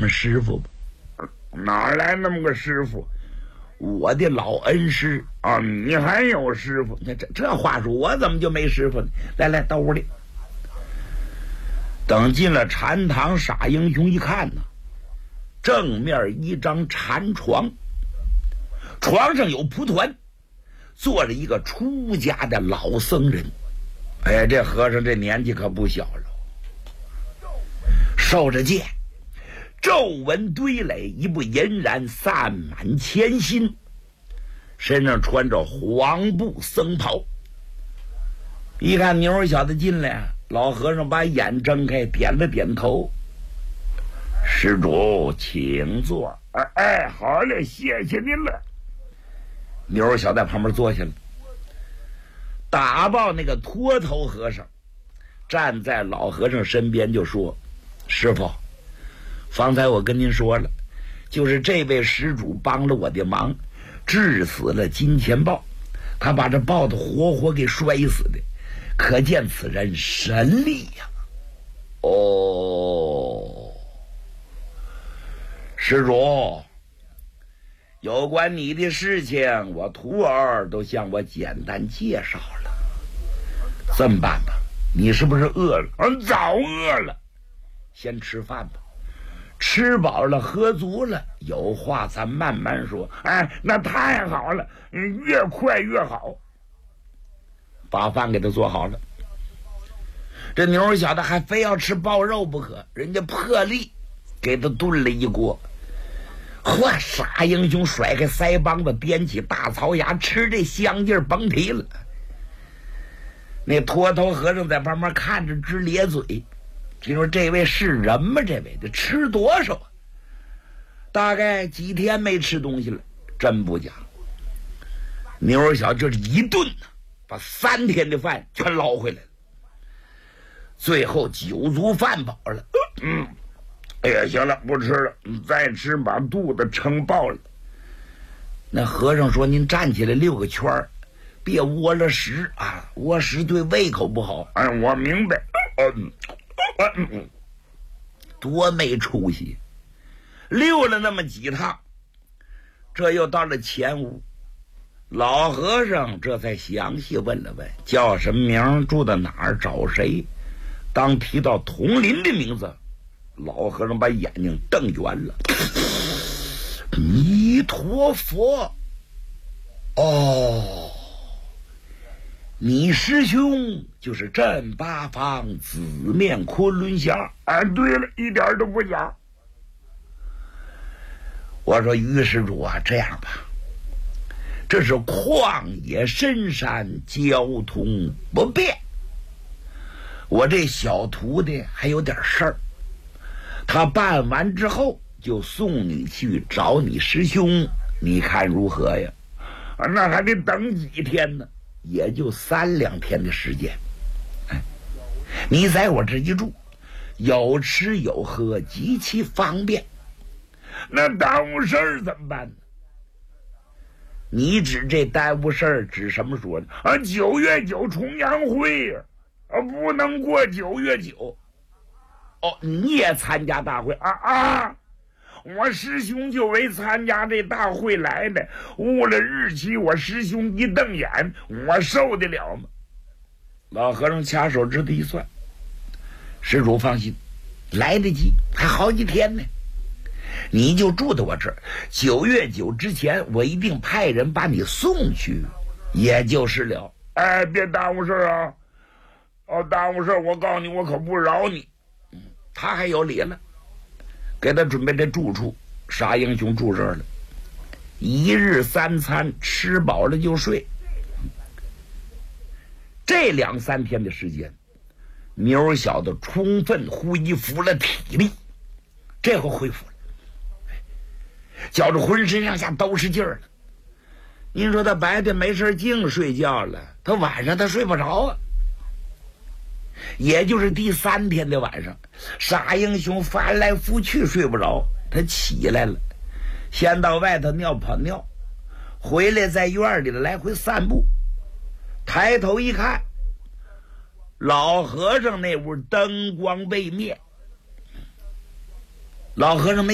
们师傅吧？ 哪来那么个师傅？ 我的老恩师啊！你还有师傅？ 这话说，我怎么就没师傅呢？来，到屋里。等进了禅堂，傻英雄一看呢，正面一张禅床，床上有蒲团，坐着一个出家的老僧人。哎，这和尚这年纪可不小了，受着戒，皱纹堆垒，一部银髯散满前心，身上穿着黄布僧袍。一看牛小子进来，老和尚把眼睁开，点了点头：“施主请坐。” 哎，好嘞，谢谢您了。 牛小在旁边坐下了。打抱那个秃头和尚站在老和尚身边就说：“师傅，方才我跟您说了，就是这位施主帮了我的忙，治死了金钱豹，他把这豹子活活给摔死的，可见此人神力呀！”哦，施主，有关你的事情，我徒儿都向我简单介绍了。这么办吧，你是不是饿了？ 早饿了。 先吃饭吧，吃饱了喝足了，有话咱慢慢说。 哎，那太好了，越快越好。 把饭给他做好了，这牛小子还非要吃豹肉不可，人家破例给他炖了一锅。嚯，傻英雄甩开腮帮子，掂起大槽牙，吃这香劲儿甭提了。那秃头和尚在旁边看着直咧嘴，听说这位是人吗？这位这吃多少啊？大概几天没吃东西了，真不假。牛小就是一顿把3天的饭全捞回来了，最后酒足饭饱了。 哎呀，行了，不吃了，再吃把肚子撑爆了。 那和尚说：“您站起来溜个圈儿，别窝了食啊，窝食对胃口不好。” 哎，我明白。 多没出息！溜了那么几趟，这又到了前屋，老和尚这才详细问了问叫什么名，住在哪儿，找谁。当提到佟林的名字，老和尚把眼睛瞪圆了。弥陀佛！哦，你师兄就是镇八方紫面昆仑侠。 哎，对了，一点都不假。 我说于施主啊，这样吧，这是旷野深山，交通不便，我这小徒弟还有点事儿，他办完之后就送你去找你师兄，你看如何呀？ 那还得等几天呢？ 也就3、2天的时间。你在我这一住，有吃有喝，极其方便。 那耽误事儿怎么办呢？ 你指这耽误事儿指什么说呢 ？9月9重阳会呀，不能过9月9。 哦，你也参加大会我师兄就为参加这大会来的，误了日期，我师兄一瞪眼，我受得了吗？ 老和尚掐手指头一算，施主放心，来得及，还好几天呢。你就住在我这儿，9月9之前，我一定派人把你送去，也就是了。 哎，别耽误事儿啊！耽误事儿，我告诉你，我可不饶你。 他还有理了，给他准备这住处，傻英雄住这儿了，1日3餐，吃饱了就睡。这2、3天的时间，牛小子充分恢复了体力，这回恢复了，觉着浑身上下都是劲儿了。您说他白天没事净睡觉了，他晚上他睡不着啊。也就是第3天的晚上，傻英雄翻来覆去睡不着，他起来了，先到外头跑尿，回来在院里来回散步，抬头一看，老和尚那屋灯光未灭，老和尚没